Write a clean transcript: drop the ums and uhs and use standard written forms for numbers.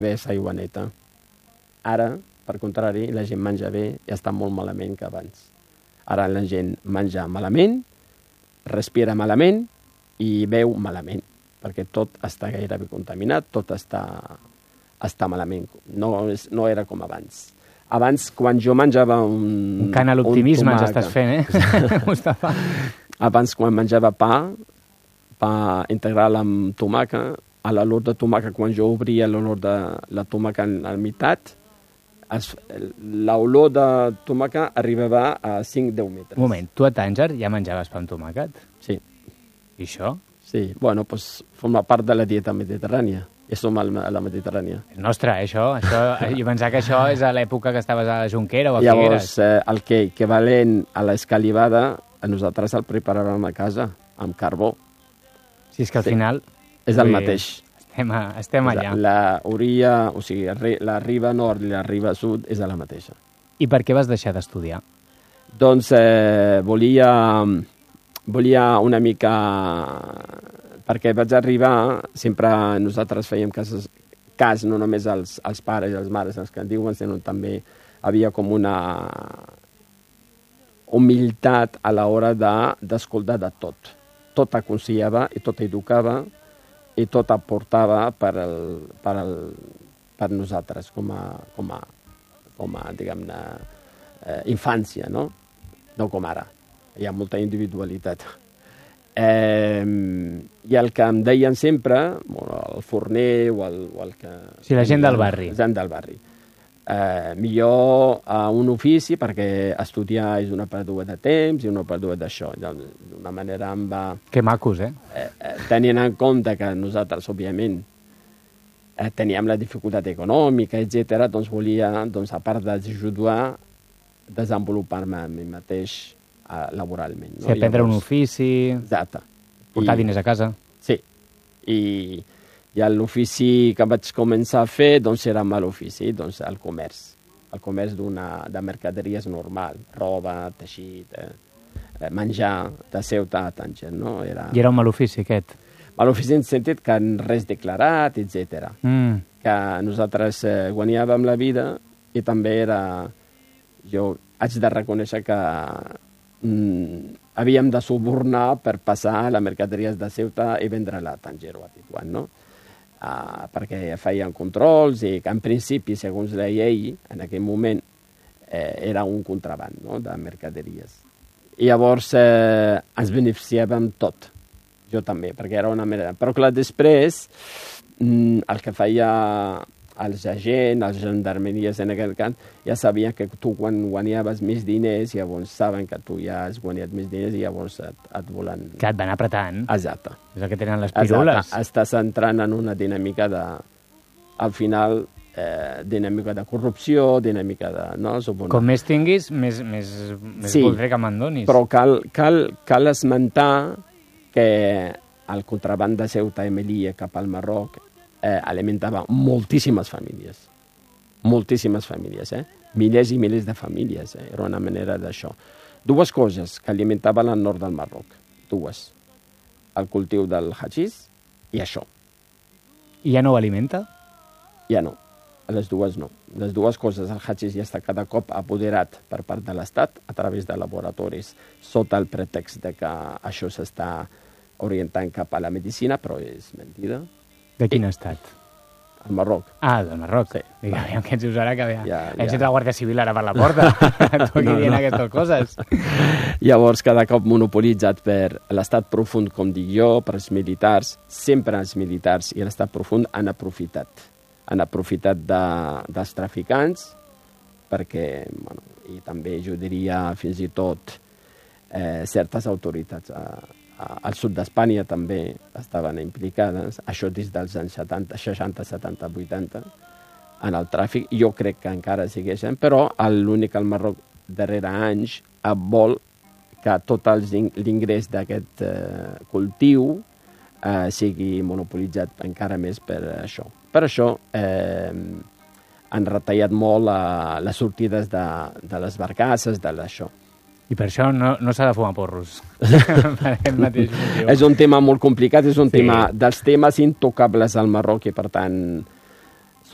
bé l'aigua neta. Ara, per contrari, la gent menja bé i està molt malament que abans. Ara la gent menja malament, respira malament i beu malament, perquè tot està gairebé contaminat, tot està malament. No era com abans. Abans, quan jo menjava un cant a l'optimisme ens estàs fent, Mustafa? Abans, quan menjava pa integral amb tomàca, a l'olor de tomàca, quan jo obria l'olor de la tomàca a meitat, l'olor de tomàca arribava a 5-10 metres. Un moment, tu a Tànger ja menjaves pa amb tomàquet? Sí. I això? Sí, bueno, doncs forma part de la dieta mediterrània. I som a la Mediterrània. És nostre, això. Jo pensava que això és a l'època que estaves a la Jonquera o a Figueres. Llavors, el que equivalent a l'escalivada, a nosaltres el preparàvem a casa, amb carbó. Si és que al final... És el mateix. Estem allà. La riba nord i la riba sud és la mateixa. I per què vas deixar d'estudiar? Doncs volia una mica... Perquè vaig arribar, sempre nosaltres fèiem cas no només als pares i als mares, els que en diuen, sinó també havia com una humilitat a l'hora d'escoltar de tot. Tot aconsellava i tot educava i tot aportava per nosaltres com a diguem-ne, infància, no? No com ara. Hi ha molta individualitat. I el que em deien sempre, el forner o el que... Sí, la gent del barri. La gent del barri. Millor un ofici, perquè estudiar és una pèrdua de temps i una pèrdua d'això. D'una manera em va... Que macos, Tenint en compte que nosaltres, òbviament, teníem la dificultat econòmica, etc., doncs volia, a part d'ajudar, desenvolupar-me a mi mateix laboralment. No? Sí, aprendre un ofici... Exacte. Portar diners a casa. Sí. I l'ofici que vaig començar a fer doncs era mal ofici, doncs el comerç. El comerç de mercaderies normal, roba, teixit, menjar, de Ceuta a Tànger, no? I era un mal ofici, aquest? Mal ofici en el sentit que res declarat, etc. Que nosaltres guanyàvem la vida i també era... Jo haig de reconèixer que havíem de subornar per passar les mercaderies de Ceuta i vendre-la a Tànger o a Tetuan, no? Perquè feien controls i que en principi, segons la llei, en aquell moment era un contraband, no?, de mercaderies. I llavors ens beneficiàvem tot, jo també, perquè era una manera... Però clar, després el que feia els agents, les gendarmeries en aquell cas, ja sabien que tu quan guanyaves més diners, llavors saben que tu ja has guanyat més diners i llavors et volen... Que et van apretant. Exacte. És el que tenen les pirules. Exacte. Estàs entrant en una dinàmica de... Al final, dinàmica de corrupció, dinàmica de... No? Com més tinguis, més sí, voldré que me'n donis. Però cal esmentar que el contraband de Ceuta i Melilla cap al Marroc alimentava moltíssimes famílies. Moltíssimes famílies, milers i milers de famílies. Era una manera d'això. Dues coses que alimentaven el nord del Marroc. Dues. El cultiu del hachís i això. I ja no ho alimenta? Ja no. Les dues no. Les dues coses. El hachís ja està cada cop apoderat per part de l'Estat a través de laboratoris sota el pretext de que això s'està orientant cap a la medicina, però és mentida. De quin estat? El Marroc. Ah, del Marroc. Sí. Digue'm què ens dius ara, que hem fet la Guàrdia Civil ara per la porta. Tu aquí dient aquestes coses. Llavors, cada cop monopolitzat per l'estat profund, com dic jo, per els militars. Sempre els militars i l'estat profund han aprofitat. Han aprofitat dels traficants, perquè, bueno, i també jo diria fins i tot certes autoritats al sud d'Espanya també estaven implicades, això des dels anys 70, 60, 70, 80, en el tràfic. Jo crec que encara segueixen, però l'únic al Marroc darrere anys vol que tot l'ingrés d'aquest cultiu sigui monopolitzat encara més per això. Per això han retallat molt les sortides de les barcasses, de l'això. I per això no s'ha de fumar porros. És un tema molt complicat, és un tema dels temes intocables al Marroc i, per tant,